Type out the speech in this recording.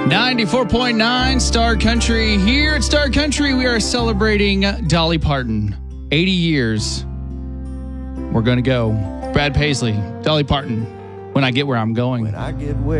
94.9 Star Country. Here at Star Country, we are celebrating Dolly Parton. 80 years. We're going to go. Brad Paisley, Dolly Parton, When I Get Where I'm Going. When I get where